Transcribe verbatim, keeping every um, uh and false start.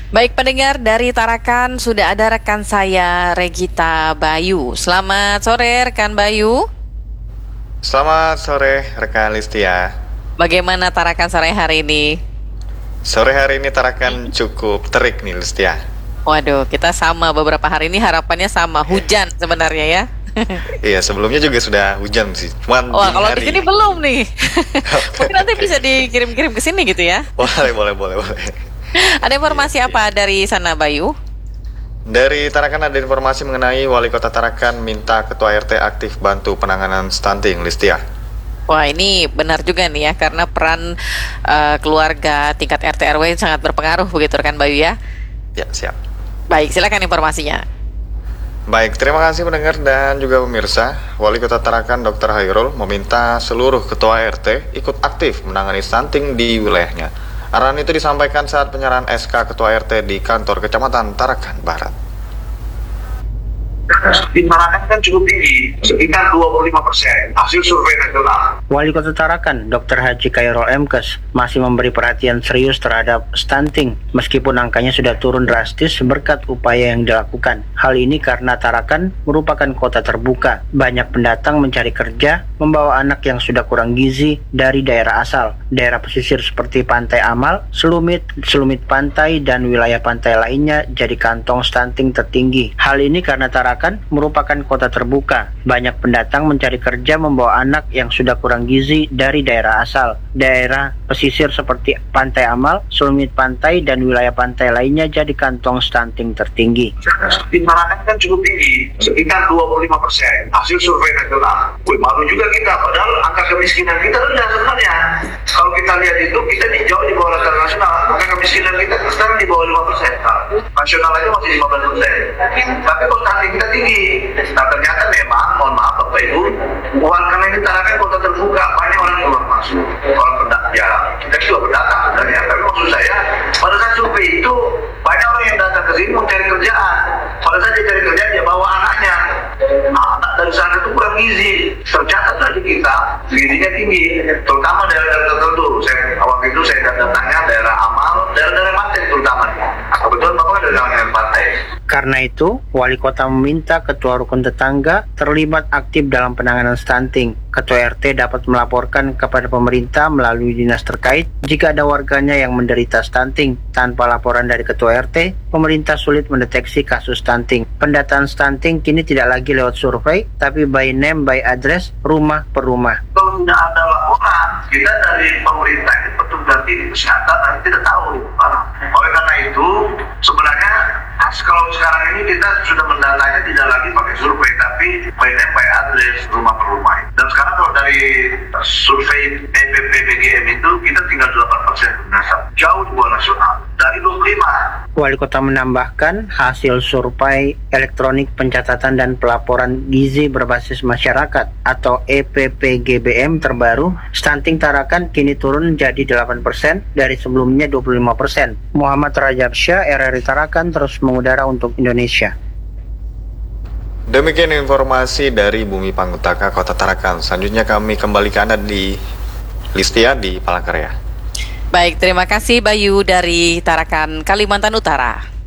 Baik pendengar dari Tarakan, sudah ada rekan saya Regita Bayu. Selamat sore rekan Bayu. Selamat sore rekan Listia. Bagaimana Tarakan sore hari ini? Sore hari ini Tarakan cukup terik nih Listia. Waduh, kita sama, beberapa hari ini harapannya sama, hujan sebenarnya ya. Iya, sebelumnya juga sudah hujan sih. Cuman Wah, kalau di hari. sini belum nih. Mungkin nanti Oke. bisa dikirim-kirim ke sini gitu ya. Boleh, boleh, boleh, boleh. Ada informasi apa dari sana Bayu? Dari Tarakan ada informasi mengenai Wali Kota Tarakan minta Ketua R T aktif bantu penanganan stunting Listia. Wah, ini benar juga nih ya, karena peran eh, keluarga tingkat R T R W sangat berpengaruh begitu rekan Bayu ya. Ya, siap. Baik, silakan informasinya. Baik, terima kasih pendengar dan juga pemirsa. Wali Kota Tarakan dokter Hairul meminta seluruh Ketua R T ikut aktif menangani stunting di wilayahnya. Arahan itu disampaikan saat penyerahan S K Ketua R T di kantor Kecamatan Tarakan Barat. Di Tarakan kan cukup tinggi, sekitar dua puluh lima persen hasil survei nasional. Wali Kota Tarakan, dokter Haji Khairul Emkes, masih memberi perhatian serius terhadap stunting, meskipun angkanya sudah turun drastis berkat upaya yang dilakukan. Hal ini karena Tarakan merupakan kota terbuka. Banyak pendatang mencari kerja, membawa anak yang sudah kurang gizi dari daerah asal. Daerah pesisir seperti Pantai Amal, Selumit, Selumit Pantai, dan wilayah pantai lainnya jadi kantong stunting tertinggi. Hal ini karena Tarakan merupakan kota terbuka. Banyak pendatang mencari kerja membawa anak yang sudah kurang gizi dari daerah asal. Daerah pesisir seperti Pantai Amal, Selumit Pantai, dan wilayah pantai lainnya jadi kantong stunting tertinggi. Di Tarakan kan cukup tinggi, sekitar dua puluh lima persen hasil survei nasional. Wih, malu juga kita, padahal angka kemiskinan kita rendah sebenarnya. Kalau kita lihat itu, kita di jauh di bawah rata nasional. Angka kemiskinan kita sekarang di bawah lima persen. Nasional aja masih lima belas persen. Tapi kalau stunting kita tinggi. Nah, ternyata memang, mohon maaf Bapak Ibu, bukan karena ini Tarakan kota terbuka, banyak orang keluar masuk, orang pendatang. Ya, kita juga pendatang sebenarnya. Tapi maksud saya, pada saat survei itu banyak orang yang datang ke sini mau cari kerjaan. Pada saat dia cari kerjaan, dia bawa anaknya. Nah, anak dari sana itu kurang gizi. Tercatat lagi kita, gizinya tinggi, terutama daerah-daerah tertentu. Saya waktu itu saya datangnya daerah Amal, daerah-daerah pantai terutama. Kebetulan Bapak dari daerah pantai. Karena itu, Wali Kota meminta Ketua Rukun Tetangga terlibat aktif dalam penanganan stunting. Ketua R T dapat melaporkan kepada pemerintah melalui dinas terkait jika ada warganya yang menderita stunting. Tanpa laporan dari Ketua R T, pemerintah sulit mendeteksi kasus stunting. Pendataan stunting kini tidak lagi lewat survei, tapi by name, by address, rumah per rumah. Kalau tidak ada laporan, kita dari pemerintah itu petugas di kesehatan nanti tidak tahu. Oleh karena itu, sebenarnya kalau sekarang ini kita sudah mendatanya tidak lagi pakai survei, tapi by name, by address, rumah per rumah. Dan sekarang kalau dari survei E P P B G M itu kita tinggal delapan persen, jauh di bawah nasional dari dua puluh lima. Wali Kota menambahkan hasil survei elektronik pencatatan dan pelaporan gizi berbasis masyarakat atau E P P G B M terbaru, stunting Tarakan kini turun jadi delapan persen dari sebelumnya dua puluh lima persen. Muhammad Rajab Syah, R R I Tarakan, terus mengudara untuk Indonesia. Demikian informasi dari Bumi Panggutaka Kota Tarakan. Selanjutnya kami kembali ke Anda di Listia di Palangkaraya. Baik, terima kasih Bayu dari Tarakan, Kalimantan Utara.